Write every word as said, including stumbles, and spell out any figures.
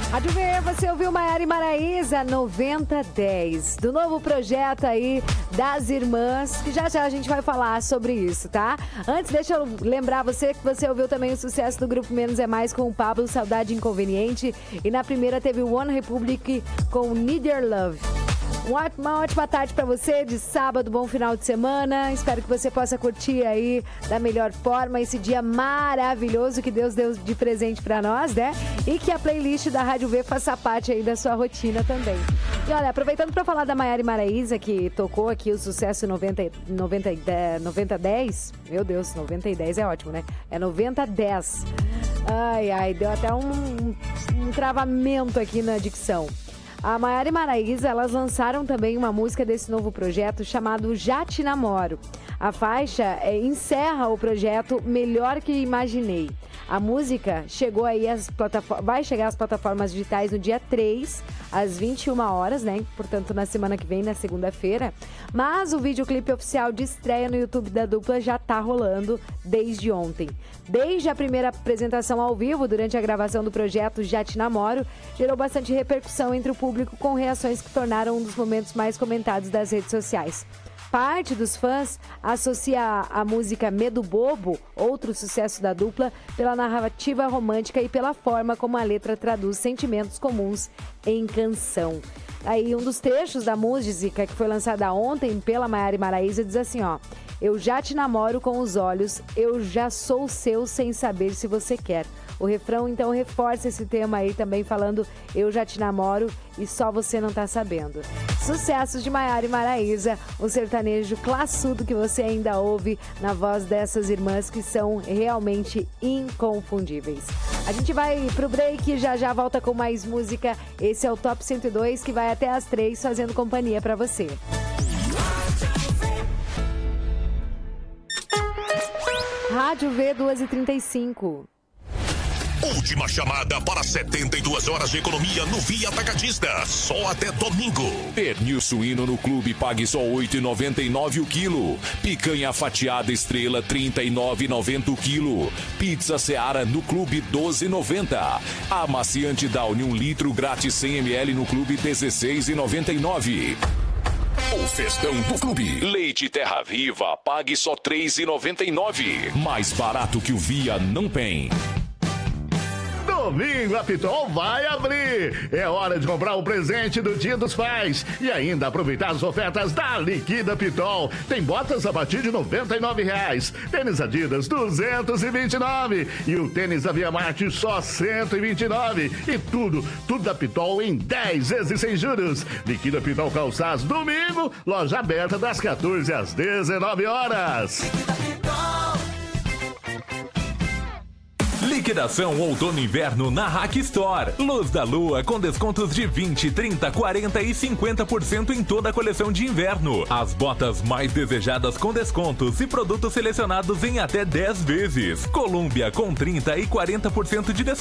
Rádio V, você ouviu Maiara e Maraísa noventa dez, do novo projeto aí das irmãs, que já já a gente vai falar sobre isso, tá? Antes, deixa eu lembrar você que você ouviu também o sucesso do grupo Menos é Mais com o Pablo, Saudade Inconveniente, e na primeira teve o One Republic com Need Your Love. Uma ótima tarde para você, de sábado, bom final de semana. Espero que você possa curtir aí da melhor forma esse dia maravilhoso que Deus deu de presente para nós, né? E que a playlist da Rádio V faça parte aí da sua rotina também. E olha, aproveitando para falar da Maiara e Maraísa, que tocou aqui o sucesso noventa, noventa, noventa dez. Meu Deus, noventa e dez é ótimo, né? É noventa dez. Ai, ai, deu até um, um travamento aqui na dicção. A Maiara e Maraísa, elas lançaram também uma música desse novo projeto chamado Já Te Namoro. A faixa é, encerra o projeto Melhor Que Imaginei. A música chegou aí às plataformas, vai chegar às plataformas digitais no dia três, às vinte e uma horas, né? Portanto, na semana que vem, na segunda-feira. Mas o videoclipe oficial de estreia no YouTube da dupla já tá rolando desde ontem. Desde a primeira apresentação ao vivo, durante a gravação do projeto Já Te Namoro, gerou bastante repercussão entre o público, com reações que tornaram um dos momentos mais comentados das redes sociais. Parte dos fãs associa a música Medo Bobo, outro sucesso da dupla, pela narrativa romântica e pela forma como a letra traduz sentimentos comuns em canção. Aí um dos trechos da música que foi lançada ontem pela Maiara e Maraísa diz assim, ó: eu já te namoro com os olhos, eu já sou seu sem saber se você quer. O refrão, então, reforça esse tema aí também, falando eu já te namoro e só você não tá sabendo. Sucessos de Maiara e Maraísa, um sertanejo classudo que você ainda ouve na voz dessas irmãs que são realmente inconfundíveis. A gente vai pro break e já já volta com mais música. Esse é o Top cento e dois, que vai até às três, fazendo companhia pra você. Rádio V duas e trinta e cinco. Última chamada para setenta e duas horas de economia no Via Atacadista. Só até domingo. Pernil suíno no clube, pague só oito reais e noventa e nove centavos o quilo. Picanha fatiada estrela, trinta e nove reais e noventa centavos o quilo. Pizza Seara no clube, doze reais e noventa centavos. Amaciante Downy um litro grátis cem mililitros no clube, dezesseis reais e noventa e nove centavos. O festão do clube. Leite Terra Viva, pague só três reais e noventa e nove centavos. Mais barato que o Via não tem. Domingo a Pitol vai abrir. É hora de comprar o presente do Dia dos Pais e ainda aproveitar as ofertas da Liquida Pitol. Tem botas a partir de noventa e nove reais, tênis Adidas duzentos e vinte e nove reais e o tênis da Via Marte só cento e vinte e nove reais. E tudo, tudo da Pitol em dez vezes sem juros. Liquida Pitol Calçados, domingo, loja aberta das quatorze às dezenove horas. Liquida Pitol. Liquidação outono e inverno na Hack Store. Luz da Lua com descontos de vinte, trinta, quarenta e cinquenta por cento em toda a coleção de inverno. As botas mais desejadas com descontos e produtos selecionados em até dez vezes. Colômbia com trinta e quarenta por cento de desconto.